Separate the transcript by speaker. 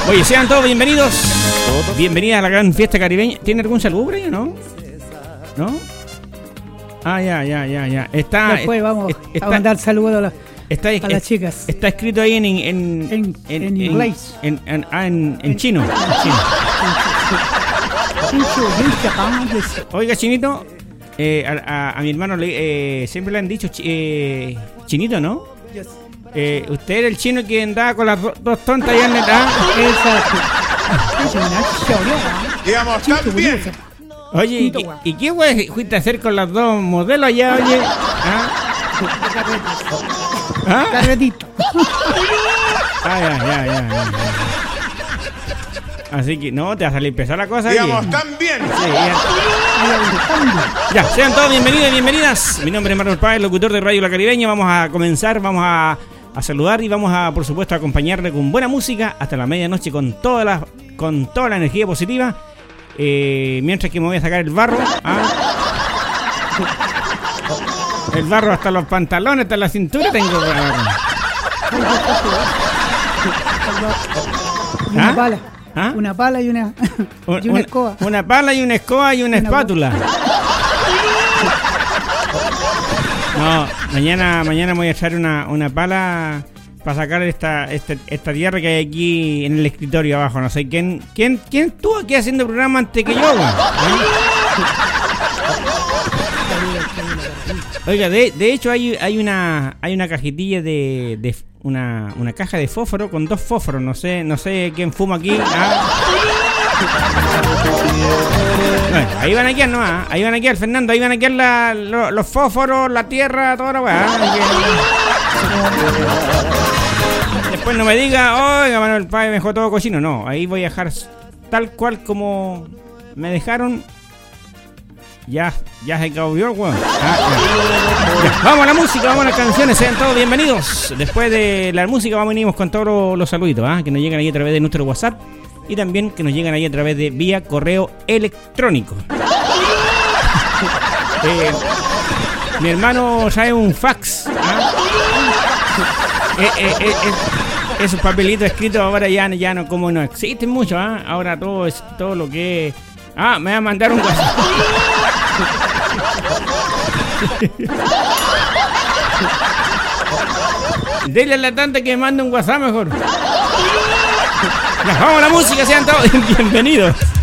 Speaker 1: Oye, sean todos bienvenidos. Bienvenida a la gran fiesta caribeña. ¿Tiene algún saludo por ahí o no? ¿No? Ah, ya.
Speaker 2: Después vamos a mandar saludos a las chicas.
Speaker 1: Está escrito ahí en
Speaker 2: inglés.
Speaker 1: En chino. Oiga, Chinito, a mi hermano siempre le han dicho Chinito, ¿no?
Speaker 2: Yes.
Speaker 1: Usted era el chino que andaba con las dos tontas allá en el...
Speaker 3: Digamos, también.
Speaker 1: Oye, ¿y qué güey fuiste a hacer con las dos modelos allá, oye?
Speaker 2: Carretito.
Speaker 1: Ya. Así que no, te va a salir pesada la cosa.
Speaker 3: Digamos,
Speaker 1: aquí.
Speaker 3: también.
Speaker 1: Sí, ya, sean todos bienvenidos y bienvenidas. Mi nombre es Manuel Páez, locutor de Radio La Caribeña. Vamos a comenzar, vamos a saludar y vamos a, por supuesto, a acompañarle con buena música hasta la medianoche con toda la energía positiva. Mientras que me voy a sacar el barro. El barro hasta los pantalones, hasta la cintura tengo.
Speaker 2: Una pala. Una pala y una escoba.
Speaker 1: Una pala y una escoba y una espátula. No, mañana me voy a echar una pala para sacar esta tierra que hay aquí en el escritorio abajo. No sé quién estuvo aquí haciendo el programa antes que yo. Oiga, de hecho hay una cajetilla de una caja de fósforo con 2 fósforos. No sé quién fuma aquí. Bueno, ahí van a quedar nomás. Ahí van a quedar, Fernando. Ahí van a quedar los fósforos, la tierra, toda la weá. Después no me diga, oiga, Manuel Páez me dejó todo cochino. No, ahí voy a dejar tal cual como me dejaron. Ya se cambió, weón. Vamos a la música, vamos a las canciones, sean todos bienvenidos. Después de la música venimos con todos los saluditos, que nos llegan ahí a través de nuestro WhatsApp y también que nos llegan ahí a través de vía correo electrónico. Mi hermano trae un fax. Esos papelitos escritos ahora ya no, como no existen mucho, ahora todo lo que es. Me va a mandar un WhatsApp. Dile a la tanta que me mande un WhatsApp mejor. Ya, vamos a la música, sean todos bienvenidos.